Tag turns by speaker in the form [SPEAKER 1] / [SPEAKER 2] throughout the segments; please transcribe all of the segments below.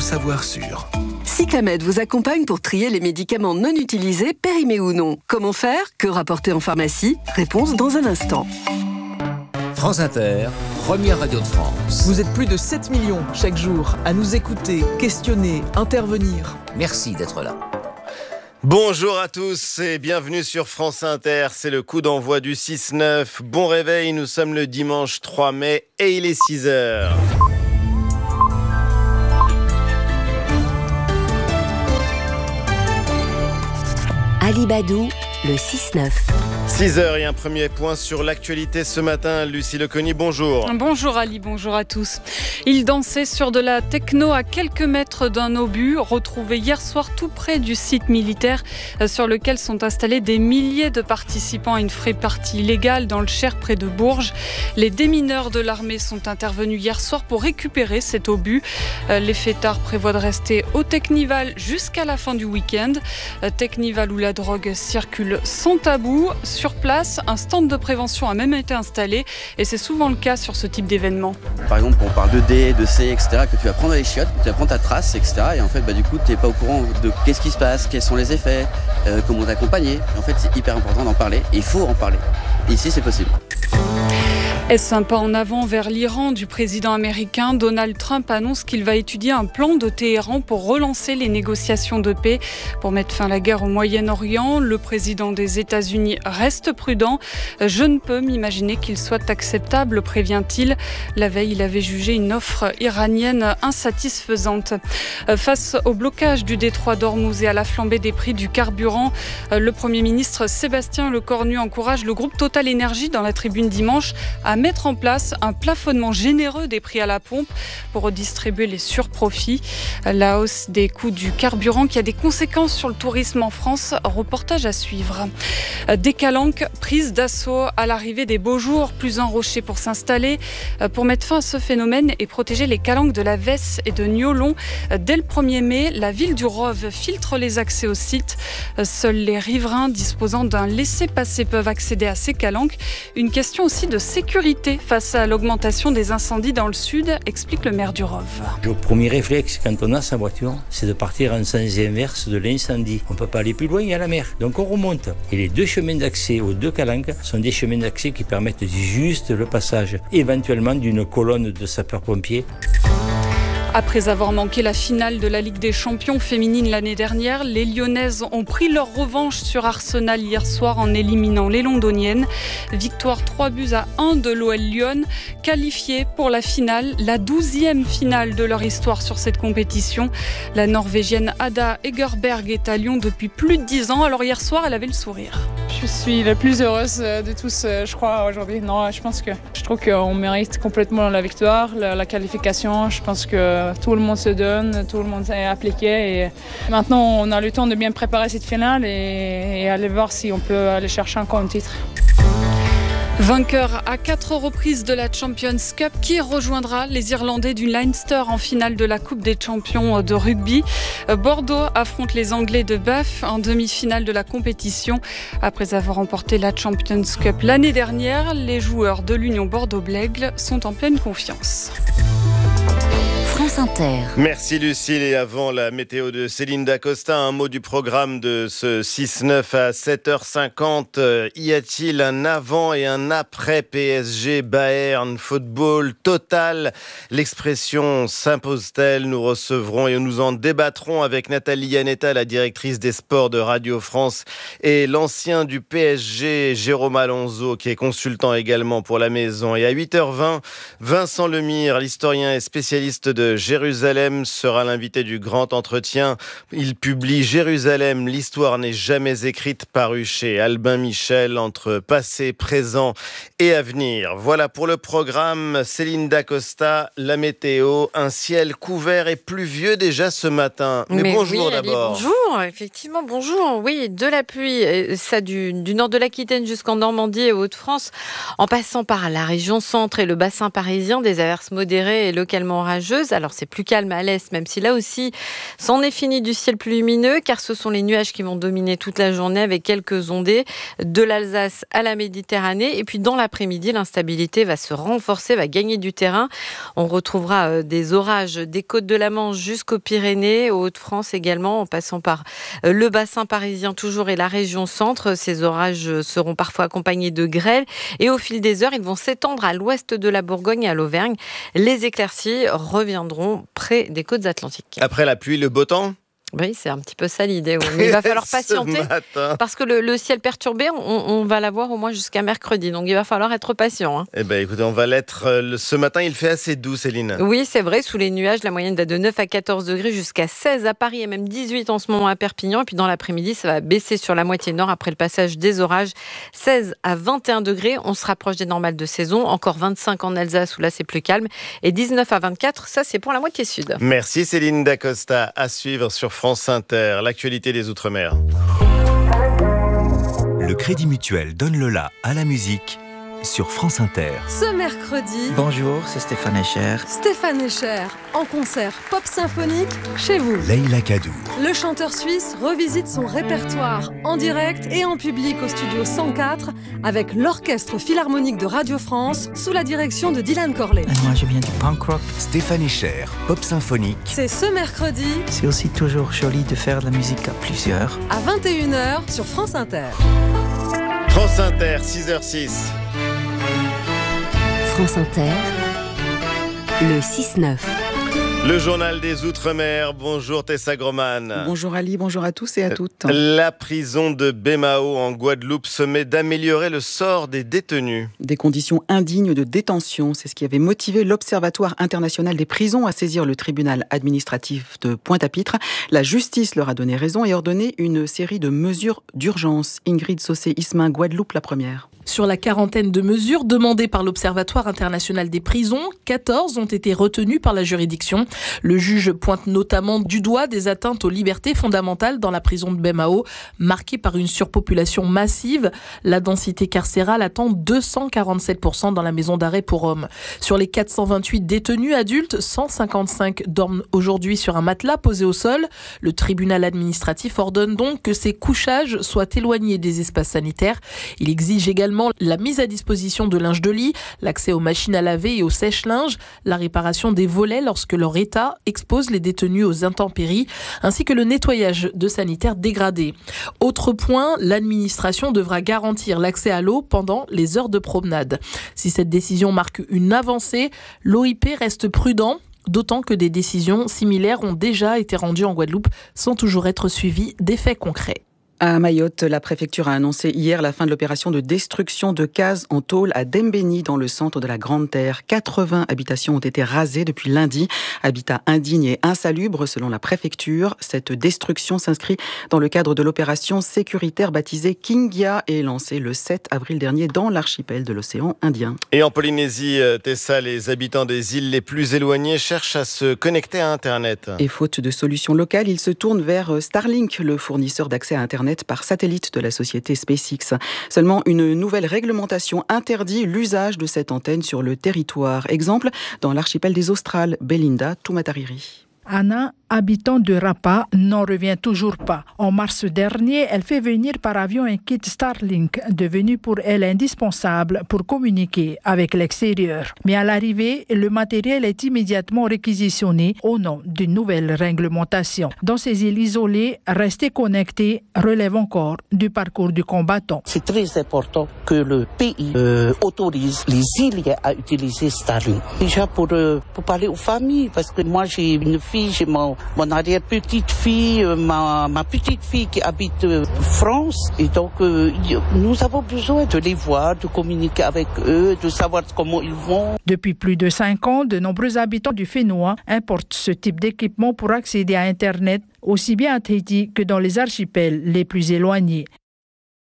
[SPEAKER 1] savoir sûr.
[SPEAKER 2] Cyclamed vous accompagne pour trier les médicaments non utilisés, périmés ou non. Comment faire? Que rapporter en pharmacie? Réponse dans un instant.
[SPEAKER 1] France Inter, première radio de France.
[SPEAKER 3] Vous êtes plus de 7 millions chaque jour à nous écouter, questionner, intervenir.
[SPEAKER 1] Merci d'être là.
[SPEAKER 4] Bonjour à tous et bienvenue sur France Inter, c'est le coup d'envoi du 6-9. Bon réveil, nous sommes le dimanche 3 mai et il est 6h.
[SPEAKER 5] Ali Badou, le 6-9.
[SPEAKER 4] 6h et un premier point sur l'actualité ce matin. Lucie Leconi, bonjour.
[SPEAKER 6] Bonjour Ali, bonjour à tous. Il dansait sur de la techno à quelques mètres d'un obus, retrouvé hier soir tout près du site militaire sur lequel sont installés des milliers de participants à une free-party illégale dans le Cher près de Bourges. Les démineurs de l'armée sont intervenus hier soir pour récupérer cet obus. Les fêtards prévoient de rester au Technival jusqu'à la fin du week-end. Technival où la drogue circule sans tabou. Sur place, un stand de prévention a même été installé et c'est souvent le cas sur ce type d'événement.
[SPEAKER 7] Par exemple, on parle de D, de C, etc., que tu vas prendre les chiottes, tu vas prendre ta trace, etc. Et en fait, du coup, tu n'es pas au courant de qu'est-ce qui se passe, quels sont les effets, comment t'accompagner. En fait, c'est hyper important d'en parler et il faut en parler. Et ici, c'est possible.
[SPEAKER 6] Est-ce un pas en avant vers l'Iran du président américain? Donald Trump annonce qu'il va étudier un plan de Téhéran pour relancer les négociations de paix. Pour mettre fin à la guerre au Moyen-Orient, le président des États-Unis reste prudent. Je ne peux m'imaginer qu'il soit acceptable, prévient-il. La veille, il avait jugé une offre iranienne insatisfaisante. Face au blocage du détroit d'Ormuz et à la flambée des prix du carburant, le Premier ministre Sébastien Lecornu encourage le groupe Total Énergie dans la tribune dimanche à mettre en place un plafonnement généreux des prix à la pompe pour redistribuer les surprofits. La hausse des coûts du carburant qui a des conséquences sur le tourisme en France. Reportage à suivre. Des calanques prises d'assaut à l'arrivée des beaux jours, plus un rocher pour s'installer. Pour mettre fin à ce phénomène et protéger les calanques de la Vesse et de Niolon, dès le 1er mai, la ville du Rove filtre les accès au site. Seuls les riverains disposant d'un laissez-passer peuvent accéder à ces calanques. Une question aussi de sécurité face à l'augmentation des incendies dans le sud, explique le maire du Rove.
[SPEAKER 8] Le premier réflexe quand on a sa voiture, c'est de partir en sens inverse de l'incendie. On ne peut pas aller plus loin, il y a la mer. Donc on remonte. Et les deux chemins d'accès aux deux calanques sont des chemins d'accès qui permettent juste le passage, éventuellement d'une colonne de sapeurs-pompiers.
[SPEAKER 6] Après avoir manqué la finale de la Ligue des Champions féminine l'année dernière, les Lyonnaises ont pris leur revanche sur Arsenal hier soir en éliminant les Londoniennes. Victoire 3-1 de l'OL Lyon, qualifiée pour la finale, la 12e finale de leur histoire sur cette compétition. La Norvégienne Ada Egerberg est à Lyon depuis plus de 10 ans, alors hier soir elle avait le sourire.
[SPEAKER 9] Je suis la plus heureuse de tous, je crois, aujourd'hui. Non, je trouve qu'on mérite complètement la victoire, la qualification. Je pense que tout le monde se donne, tout le monde est appliqué. Et maintenant, on a le temps de bien préparer cette finale et aller voir si on peut aller chercher encore un titre.
[SPEAKER 6] Vainqueur à 4 reprises de la Champions Cup, qui rejoindra les Irlandais du Leinster en finale de la Coupe des Champions de rugby. Bordeaux affronte les Anglais de Bath en demi-finale de la compétition. Après avoir remporté la Champions Cup l'année dernière, les joueurs de l'Union Bordeaux-Blègles sont en pleine confiance.
[SPEAKER 5] France Inter.
[SPEAKER 4] Merci Lucille. Et avant la météo de Céline Dacosta, un mot du programme de ce 6-9 à 7h50. Y a-t-il un avant et un après PSG Bayern football total? L'expression s'impose-t-elle? Nous recevrons et nous en débattrons avec Nathalie Yanetta, la directrice des sports de Radio France, et l'ancien du PSG Jérôme Alonso, qui est consultant également pour la maison. Et à 8h20, Vincent Lemire, l'historien et spécialiste de Jérusalem, sera l'invité du grand entretien. Il publie Jérusalem, l'histoire n'est jamais écrite, paru chez Albin Michel, entre passé, présent et avenir. Voilà pour le programme. Céline Dacosta, la météo, un ciel couvert et pluvieux déjà ce matin. Mais bonjour
[SPEAKER 10] oui,
[SPEAKER 4] d'abord.
[SPEAKER 10] Bonjour, effectivement, bonjour. Oui, de la pluie, ça du nord de l'Aquitaine jusqu'en Normandie et Hauts-de-France, en passant par la région centre et le bassin parisien, des averses modérées et localement orageuses. Alors c'est plus calme à l'est, même si là aussi, c'en est fini du ciel plus lumineux, car ce sont les nuages qui vont dominer toute la journée avec quelques ondées de l'Alsace à la Méditerranée. Et puis dans l'après-midi, l'instabilité va se renforcer, va gagner du terrain. On retrouvera des orages des côtes de la Manche jusqu'aux Pyrénées, aux Hauts-de-France également, en passant par le bassin parisien toujours et la région centre. Ces orages seront parfois accompagnés de grêle et au fil des heures, ils vont s'étendre à l'ouest de la Bourgogne et à l'Auvergne. Les éclaircies reviendront près des côtes atlantiques.
[SPEAKER 4] Après la pluie, le beau temps ?
[SPEAKER 10] Oui, c'est un petit peu ça l'idée. Oui. Mais il va falloir patienter parce que le ciel perturbé, on va l'avoir au moins jusqu'à mercredi. Donc il va falloir être patient.
[SPEAKER 4] Eh bien, écoutez, on va l'être. Ce matin, il fait assez doux, Céline.
[SPEAKER 10] Oui, c'est vrai. Sous les nuages, la moyenne va de 9 à 14 degrés jusqu'à 16 à Paris et même 18 en ce moment à Perpignan. Et puis dans l'après-midi, ça va baisser sur la moitié nord après le passage des orages. 16 à 21 degrés. On se rapproche des normales de saison. Encore 25 en Alsace où là, c'est plus calme. Et 19 à 24, ça, c'est pour la moitié sud.
[SPEAKER 4] Merci Céline Dacosta. À suivre sur France Inter, l'actualité des Outre-mer.
[SPEAKER 11] Le Crédit Mutuel donne le la à la musique sur France Inter.
[SPEAKER 12] Ce mercredi...
[SPEAKER 13] Bonjour, c'est Stéphane Escher.
[SPEAKER 12] Stéphane Escher, en concert pop symphonique chez vous.
[SPEAKER 11] Leïla Kaddour.
[SPEAKER 12] Le chanteur suisse revisite son répertoire en direct et en public au studio 104 avec l'Orchestre Philharmonique de Radio France sous la direction de Dylan Corley.
[SPEAKER 13] Et moi, je viens du punk rock.
[SPEAKER 11] Stéphane Escher, pop symphonique.
[SPEAKER 12] C'est ce mercredi.
[SPEAKER 13] C'est aussi toujours joli de faire de la musique à plusieurs.
[SPEAKER 12] À 21h sur France Inter.
[SPEAKER 4] France Inter, 6h06.
[SPEAKER 5] France Inter, le 6-9.
[SPEAKER 4] Le journal des Outre-mer. Bonjour Tessa Groman.
[SPEAKER 14] Bonjour Ali, bonjour à tous et à toutes.
[SPEAKER 4] La prison de Baie-Mahault en Guadeloupe se met d'améliorer le sort des détenus.
[SPEAKER 14] Des conditions indignes de détention, c'est ce qui avait motivé l'Observatoire international des prisons à saisir le tribunal administratif de Pointe-à-Pitre. La justice leur a donné raison et ordonné une série de mesures d'urgence. Ingrid Saucé-Ismin, Guadeloupe, la première.
[SPEAKER 15] Sur la quarantaine de mesures demandées par l'Observatoire international des prisons, 14 ont été retenues par la juridiction. Le juge pointe notamment du doigt des atteintes aux libertés fondamentales dans la prison de Baie-Mahault, marquée par une surpopulation massive. La densité carcérale atteint 247% dans la maison d'arrêt pour hommes. Sur les 428 détenus adultes, 155 dorment aujourd'hui sur un matelas posé au sol. Le tribunal administratif ordonne donc que ces couchages soient éloignés des espaces sanitaires. Il exige également la mise à disposition de linge de lit, l'accès aux machines à laver et aux sèche-linges, la réparation des volets lorsque leur état expose les détenus aux intempéries, ainsi que le nettoyage de sanitaires dégradés. Autre point, l'administration devra garantir l'accès à l'eau pendant les heures de promenade. Si cette décision marque une avancée, l'OIP reste prudent, d'autant que des décisions similaires ont déjà été rendues en Guadeloupe sans toujours être suivies d'effets concrets.
[SPEAKER 14] À Mayotte, la préfecture a annoncé hier la fin de l'opération de destruction de cases en tôle à Dembéni, dans le centre de la Grande Terre. 80 habitations ont été rasées depuis lundi. Habitat indigne et insalubre, selon la préfecture. Cette destruction s'inscrit dans le cadre de l'opération sécuritaire baptisée Kingia et lancée le 7 avril dernier dans l'archipel de l'océan Indien.
[SPEAKER 4] Et en Polynésie, Tessa, les habitants des îles les plus éloignées cherchent à se connecter à Internet.
[SPEAKER 14] Et faute de solutions locales, ils se tournent vers Starlink, le fournisseur d'accès à Internet par satellite de la société SpaceX. Seulement, une nouvelle réglementation interdit l'usage de cette antenne sur le territoire. Exemple, dans l'archipel des Australes, Belinda Tumatariri.
[SPEAKER 16] Anna, habitant de Rapa, n'en revient toujours pas. En mars dernier, elle fait venir par avion un kit Starlink, devenu pour elle indispensable pour communiquer avec l'extérieur. Mais à l'arrivée, le matériel est immédiatement réquisitionné au nom d'une nouvelle réglementation. Dans ces îles isolées, rester connecté relève encore du parcours du combattant.
[SPEAKER 17] C'est très important que le pays autorise les îles à utiliser Starlink. Déjà pour parler aux familles, parce que moi j'ai une fille, j'ai mon arrière-petite-fille, ma petite-fille qui habite France. Et donc, nous avons besoin de les voir, de communiquer avec eux, de savoir comment ils vont.
[SPEAKER 16] Depuis plus de 5 ans, de nombreux habitants du Fénois importent ce type d'équipement pour accéder à Internet, aussi bien à Tahiti que dans les archipels les plus éloignés.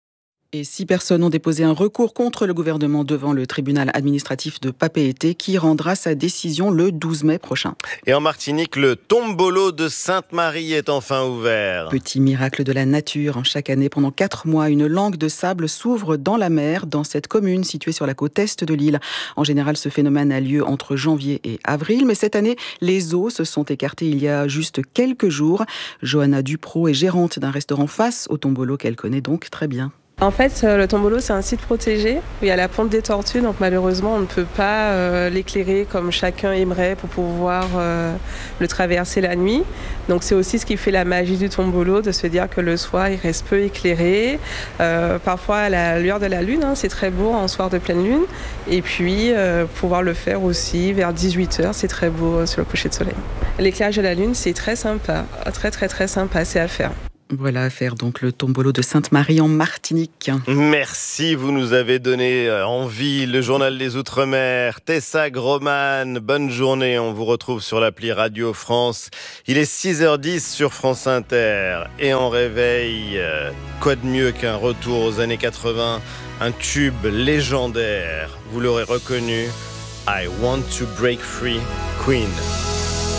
[SPEAKER 14] Et 6 personnes ont déposé un recours contre le gouvernement devant le tribunal administratif de Papeete qui rendra sa décision le 12 mai prochain.
[SPEAKER 4] Et en Martinique, le tombolo de Sainte-Marie est enfin ouvert.
[SPEAKER 14] Petit miracle de la nature. Chaque année, pendant 4 mois, une langue de sable s'ouvre dans la mer dans cette commune située sur la côte est de l'île. En général, ce phénomène a lieu entre janvier et avril, mais cette année, les eaux se sont écartées il y a juste quelques jours. Johanna Dupro est gérante d'un restaurant face au tombolo qu'elle connaît donc très bien.
[SPEAKER 18] En fait, le tombolo, c'est un site protégé où il y a la ponte des tortues, donc malheureusement, on ne peut pas l'éclairer comme chacun aimerait pour pouvoir le traverser la nuit. Donc c'est aussi ce qui fait la magie du tombolo, de se dire que le soir, il reste peu éclairé. Parfois, à la lueur de la lune, c'est très beau en soir de pleine lune. Et puis, pouvoir le faire aussi vers 18h, c'est très beau sur le coucher de soleil. L'éclairage de la lune, c'est très sympa, très très très sympa, c'est à faire.
[SPEAKER 14] Voilà à faire donc le tombolo de Sainte-Marie en Martinique.
[SPEAKER 4] Merci, vous nous avez donné envie. Le journal des Outre-mer, Tessa Groman, bonne journée. On vous retrouve sur l'appli Radio France. Il est 6h10 sur France Inter. Et en réveil, quoi de mieux qu'un retour aux années 80, un tube légendaire. Vous l'aurez reconnu, I Want to Break Free, Queen.